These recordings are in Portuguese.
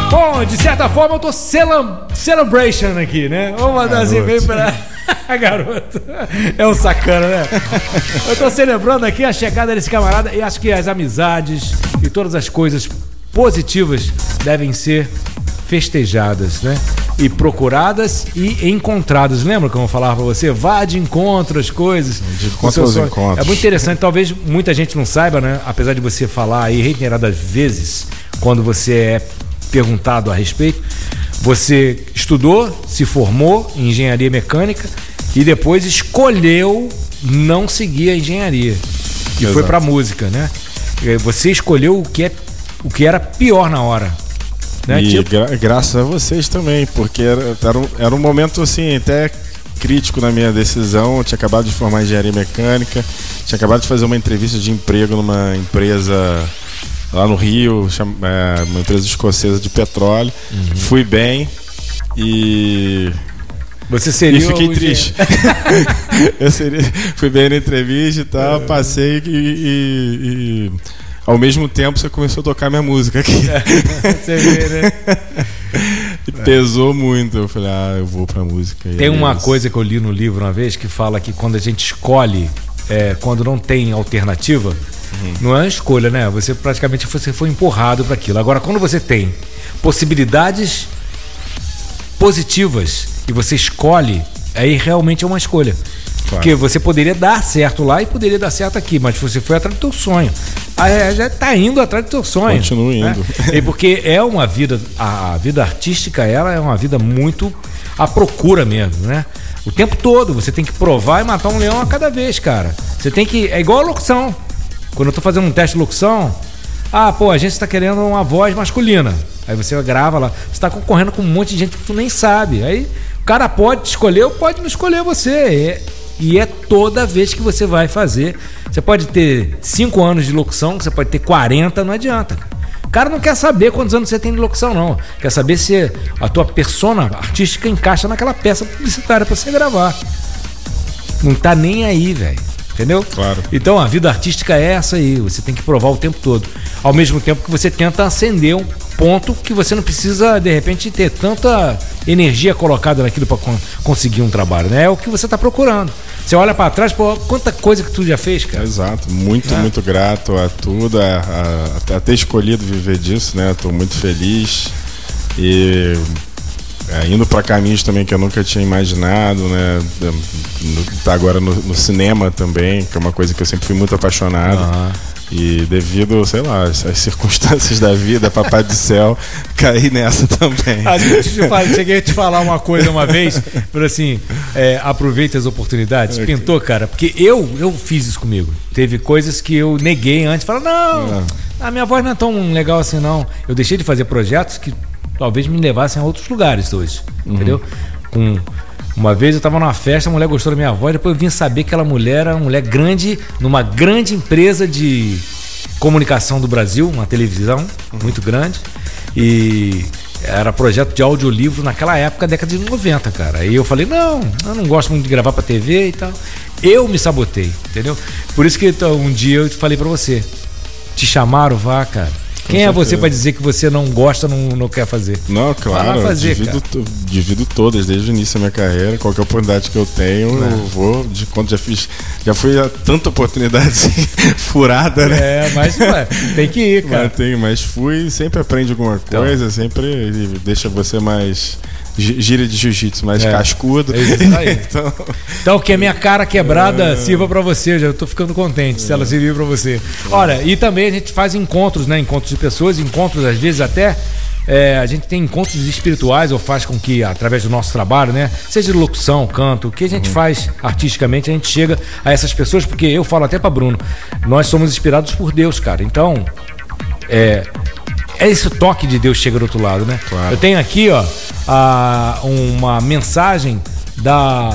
Bom, de certa forma eu tô celebration aqui, né? Vamos mandar assim bem pra... Garoto, é um sacana, né? Eu tô celebrando aqui a chegada desse camarada e acho que as amizades e todas as coisas positivas devem ser festejadas, né? E procuradas e encontradas. Lembra como eu falava pra você? Vá de encontro às coisas. De encontro aos encontros. É muito interessante, talvez muita gente não saiba, né? Apesar de você falar aí reiteradas vezes quando você é perguntado a respeito, você estudou, se formou em engenharia mecânica e depois escolheu não seguir a engenharia e foi pra música, né? Você escolheu o que era pior na hora, né? E graças a vocês também, porque era um momento assim até crítico na minha decisão. Eu tinha acabado de formar engenharia mecânica, tinha acabado de fazer uma entrevista de emprego numa empresa lá no Rio, uma empresa escocesa de petróleo. Fui bem e você seria fiquei triste. Fui bem na entrevista e tal, passei e ao mesmo tempo você começou a tocar minha música aqui. Você vê, né? E pesou muito. Eu falei, eu vou pra música. Tem uma coisa que eu li no livro uma vez que fala que quando a gente escolhe, quando não tem alternativa, não é uma escolha, né? Você praticamente foi empurrado para aquilo. Agora, quando você tem possibilidades positivas e você escolhe, aí realmente é uma escolha. Claro. Porque você poderia dar certo lá e poderia dar certo aqui, mas você foi atrás do teu sonho. Já tá indo atrás do teu sonho. Continua indo. Né? E porque é uma vida, a vida artística, ela é uma vida muito à procura mesmo, né? O tempo todo, você tem que provar e matar um leão a cada vez, cara. Você tem que... É igual a locução. Quando eu tô fazendo um teste de locução, a gente está querendo uma voz masculina. Aí você grava lá, você está concorrendo com um monte de gente que tu nem sabe. Aí o cara pode te escolher ou pode não escolher você. E é toda vez que você vai fazer. Você pode ter 5 anos de locução, você pode ter 40, não adianta. O cara não quer saber quantos anos você tem de locução, não. Quer saber se a tua persona artística encaixa naquela peça publicitária para você gravar. Não tá nem aí, velho. Entendeu? Claro. Então a vida artística é essa aí, você tem que provar o tempo todo. Ao mesmo tempo que você tenta acender um ponto que você não precisa, de repente, ter tanta energia colocada naquilo para conseguir um trabalho, né? É o que você está procurando. Você olha para trás, quanta coisa que tu já fez, cara. Exato, muito grato a tudo, a ter escolhido viver disso, né? Estou muito feliz e... indo para caminhos também que eu nunca tinha imaginado, né? Tá agora no cinema também, que é uma coisa que eu sempre fui muito apaixonado. E devido, sei lá, às circunstâncias da vida, papai do céu, caí nessa também. Cheguei a te falar uma coisa uma vez, por assim, aproveite as oportunidades. Pintou, cara, porque eu fiz isso comigo. Teve coisas que eu neguei antes, falei, não, a minha voz não é tão legal assim, não. Eu deixei de fazer projetos que talvez me levassem a outros lugares hoje, entendeu? Uma vez eu tava numa festa, a mulher gostou da minha voz, depois eu vim saber que aquela mulher era uma mulher grande, numa grande empresa de comunicação do Brasil, uma televisão muito grande, e era projeto de audiolivro naquela época, década de 90, cara. Aí eu falei, não, eu não gosto muito de gravar pra TV e tal. Eu me sabotei, entendeu? Por isso que um dia eu falei pra você, te chamaram, vá, cara. Quem é você para dizer que você não gosta, não quer fazer? Não, claro, divido todas desde o início da minha carreira. Qualquer oportunidade que eu tenho, eu vou. De quando já fui a tanta oportunidade assim, furada, né? Mas tem que ir, cara. Mas fui, sempre aprende alguma coisa, sempre deixa você mais gíria de jiu-jitsu, mais cascudo. É isso aí. Então que a minha cara quebrada sirva pra você, já tô ficando contente se ela servir pra você. Olha, e também a gente faz encontros, né? Encontros de pessoas, encontros às vezes até a gente tem encontros espirituais, ou faz com que, através do nosso trabalho, né? Seja de locução, canto, o que a gente faz artisticamente, a gente chega a essas pessoas, porque eu falo até pra Bruno, nós somos inspirados por Deus, cara. Então, é esse toque de Deus chega do outro lado, né? Claro. Eu tenho aqui, uma mensagem da...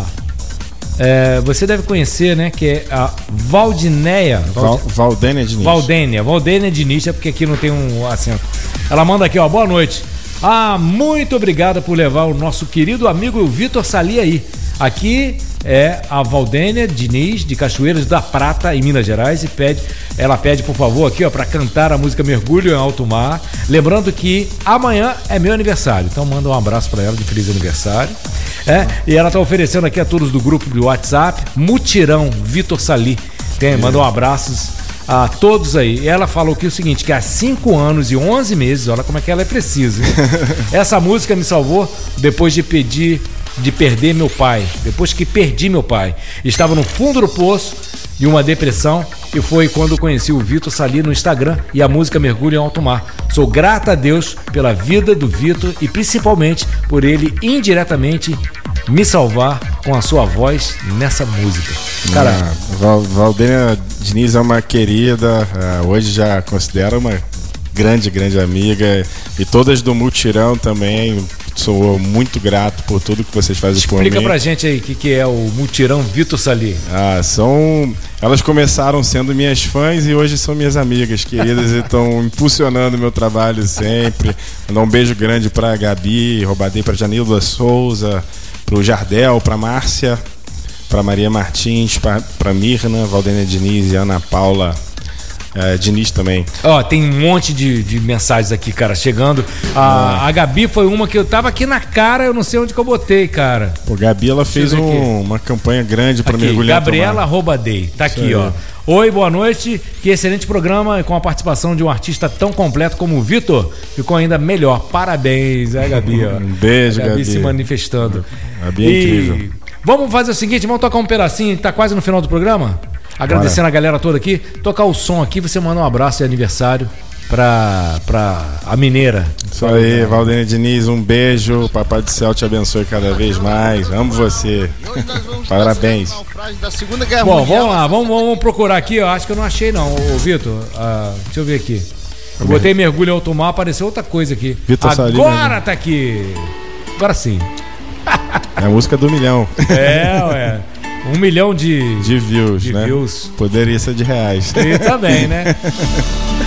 você deve conhecer, né? Que é a Valdénia Diniz. Valdénia Diniz, porque aqui não tem um acento. Ela manda aqui, boa noite. Muito obrigada por levar o nosso querido amigo Vitor Sali aí. Aqui é a Valdênia Diniz, de Cachoeiras da Prata, em Minas Gerais, e ela pede, por favor, aqui, ó, pra cantar a música Mergulho em Alto Mar. Lembrando que amanhã é meu aniversário, então manda um abraço pra ela de feliz aniversário. E ela tá oferecendo aqui a todos do grupo do WhatsApp, Mutirão Vitor Sali. Manda um abraço a todos aí. E ela falou aqui o seguinte, que há 5 anos e 11 meses, olha como é que ela é precisa, hein? Essa música me salvou depois de perder meu pai. Depois que perdi meu pai. Estava no fundo do poço de uma depressão e foi quando conheci o Vitor Sali no Instagram e a música Mergulho em Alto Mar. Sou grata a Deus pela vida do Vitor e principalmente por ele indiretamente me salvar com a sua voz nessa música. Cara, Valdênia Diniz é uma querida, hoje já considero uma grande amiga, e todas do Mutirão também. Sou muito grato por tudo que vocês fazem por mim. Explica pra gente aí o que é o Mutirão Vitor Sali. Elas começaram sendo minhas fãs e hoje são minhas amigas queridas e estão impulsionando o meu trabalho sempre. Mandar um beijo grande pra Gabi, Roubadei, pra Janilda Souza, pro Jardel, pra Márcia, pra Maria Martins, pra Mirna, Valdênia Diniz e Ana Paula Diniz também. Tem um monte de mensagens aqui, cara, chegando. A Gabi foi uma que eu tava aqui na cara, eu não sei onde que eu botei, cara. Pô, Gabi, ela fez uma campanha grande pra mergulhar. Gabriela Roubadei, tá aqui, ó. Oi, boa noite, que excelente programa com a participação de um artista tão completo como o Vitor. Ficou ainda melhor, parabéns, Gabi, ó. Um beijo, Gabi se manifestando. Gabi é incrível. Vamos fazer o seguinte, vamos tocar um pedacinho, tá quase no final do programa? Agradecendo a galera toda aqui, tocar o som aqui, você manda um abraço de aniversário pra a mineira. Isso aí, Valdênia Diniz, um beijo, Papai do Céu te abençoe cada vez mais, amo você. Parabéns. Bom, vamos lá, vamos procurar aqui, ó. Acho que eu não achei não, Vitor, deixa eu ver aqui. Eu botei Mergulho em Alto Mar, apareceu outra coisa aqui. Vitor Sali, agora tá aqui, agora sim. É a música do milhão. Ué. 1 milhão de views, né? Views. Poderia ser de reais. E também, né?